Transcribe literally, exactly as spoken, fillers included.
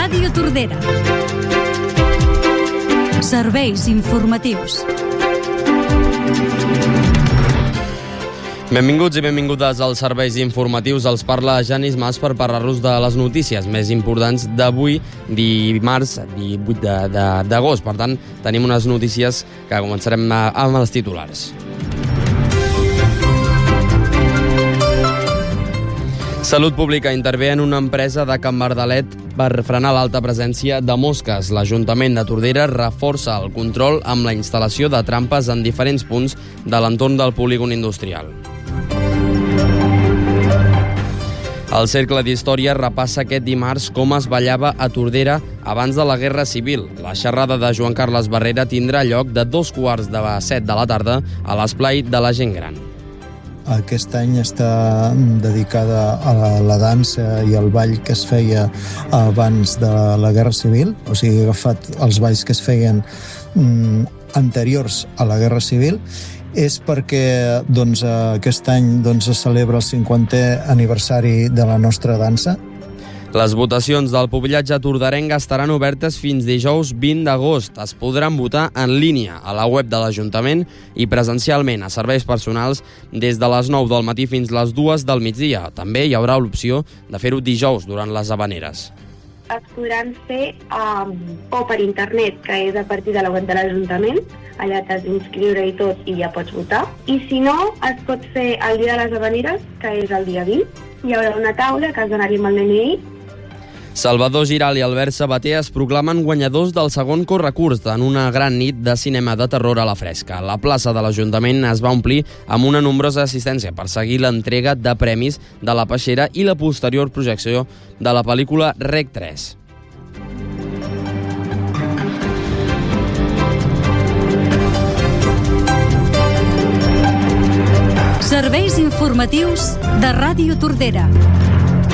Ràdio Tordera. Serveis informatius. Benvinguts i benvingudes als serveis informatius. Els parla Janis Mas per parlar-los de les notícies més importants d'avui, dimarts divuit d'agost. Per tant, tenim unes notícies que començarem amb els titulars. Salut Pública intervé en una empresa de Can Bardalet per frenar l'alta presència de mosques. L'Ajuntament de Tordera reforça el control amb la instal·lació de trampes en diferents punts de l'entorn del polígon industrial. El Cercle d'Història repassa aquest dimarts com es ballava a Tordera abans de la Guerra Civil. La xerrada de Joan Carles Barrera tindrà lloc de dos quarts de set de la tarda a l'esplai de la gent gran. Aquest any està dedicada a la dansa i al ball que es feia abans de la Guerra Civil, o sigui, ha agafat els balls que es feien mm, anteriors a la Guerra Civil. És perquè doncs, aquest any doncs, es celebra el cinquantè aniversari de la nostra dansa. Les votacions del pobillatge tordarenc estaran obertes fins dijous vint d'agost. Es podran votar en línia a la web de l'Ajuntament i presencialment a serveis personals des de les nou del matí fins les dues del migdia. També hi haurà l'opció de fer-ho dijous durant les havaneres. Es podran fer um, o per internet, que és a partir de la web de l'Ajuntament, allà t'has d'inscriure i tot i ja pots votar. I si no, es pot fer el dia de les havaneres, que és el dia vint. Hi haurà una taula que has d'anar-hi amb el D N I. Salvador Giral i Albert Sabater es proclamen guanyadors del segon correcurs en una gran nit de cinema de terror a la fresca. La plaça de l'Ajuntament es va omplir amb una nombrosa assistència per seguir l'entrega de premis de la peixera i la posterior projecció de la pel·lícula Rec tres. Serveis informatius de Ràdio Tordera.